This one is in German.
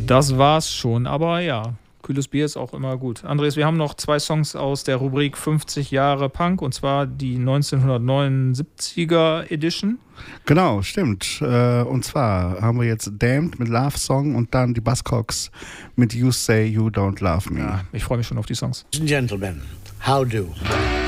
Das war's schon, aber ja, kühles Bier ist auch immer gut. Andreas, wir haben noch 2 Songs aus der Rubrik 50 Jahre Punk, und zwar die 1979er Edition. Genau, stimmt. Und zwar haben wir jetzt Damned mit Love Song und dann die Buzzcocks mit You Say You Don't Love Me. Ja, ich freue mich schon auf die Songs. Ladies and gentlemen, how do?